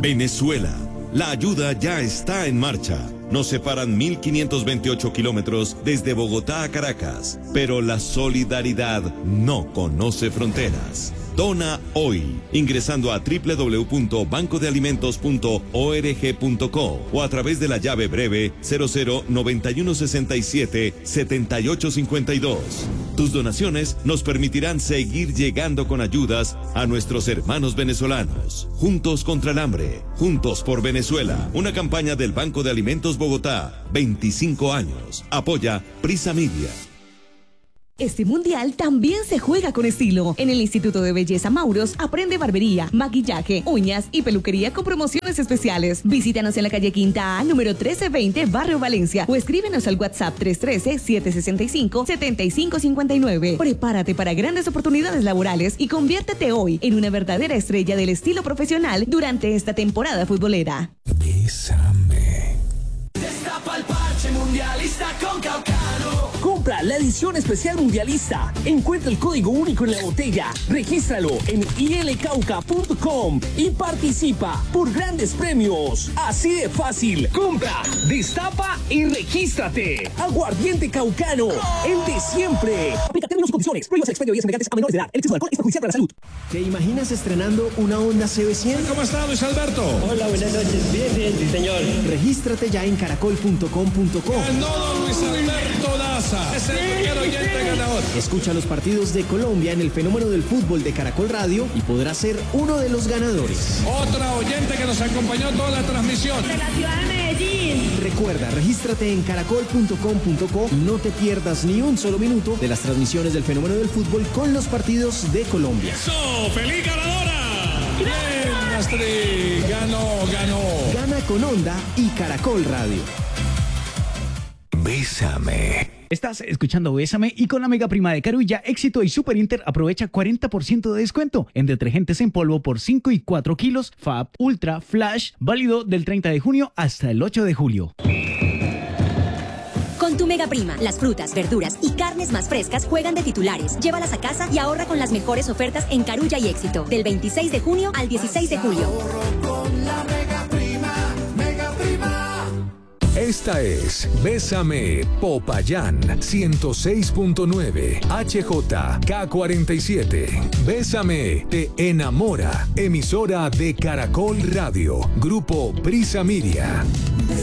Venezuela. La ayuda ya está en marcha. Nos separan 1.528 kilómetros desde Bogotá a Caracas, pero la solidaridad no conoce fronteras. Dona hoy, ingresando a www.bancodealimentos.org.co o a través de la llave breve 0091677852. Tus donaciones nos permitirán seguir llegando con ayudas a nuestros hermanos venezolanos. Juntos contra el hambre, juntos por Venezuela. Una campaña del Banco de Alimentos Bogotá, 25 años. Apoya Prisa Media. Este mundial también se juega con estilo. En el Instituto de Belleza Mauros aprende barbería, maquillaje, uñas y peluquería con promociones especiales. Visítanos en la calle Quinta A, número 1320, Barrio Valencia, o escríbenos al WhatsApp 313-765-7559. Prepárate para grandes oportunidades laborales y conviértete hoy en una verdadera estrella del estilo profesional durante esta temporada futbolera. Bésame. Destapa el parche mundialista con Caucano. Compra la edición especial mundialista. Encuentra el código único en la botella. Regístralo en ilcauca.com y participa por grandes premios. Así de fácil. Compra, destapa y regístrate. Aguardiente Caucano, el de siempre. Aplica términos y condiciones. Prohíbas el expendio de bebidas embriagantes a menores de edad. El exceso de alcohol es perjudicial para la salud. ¿Te imaginas estrenando una Honda CB100? ¿Cómo está, Luis Alberto? Hola, buenas noches. Bien, sí, señor. Regístrate ya en caracol.com.co. Ganó Luis Alberto Daza. Es el primer oyente ganador. Escucha los partidos de Colombia en el fenómeno del fútbol de Caracol Radio y podrás ser uno de los ganadores. Otra oyente que nos acompañó toda la transmisión. De la ciudad de Medellín. Recuerda, regístrate en caracol.com.co y no te pierdas ni un solo minuto de las transmisiones del fenómeno del fútbol con los partidos de Colombia. ¡So! ¡Feliz ganadora! ¡Bien, Astrid! Ganó. Gana con Honda y Caracol Radio. Bésame. Estás escuchando Bésame y con la mega prima de Carulla, Éxito y Super Inter aprovecha 40% de descuento en detergentes en polvo por 5 y 4 kilos, Fab, Ultra, Flash, válido del 30 de junio hasta el 8 de julio. Con tu mega prima, las frutas, verduras y carnes más frescas juegan de titulares. Llévalas a casa y ahorra con las mejores ofertas en Carulla y Éxito, del 26 de junio al 16 de julio. Esta es Bésame Popayán 106.9 HJK47. Bésame te enamora. Emisora de Caracol Radio. Grupo Prisa Media.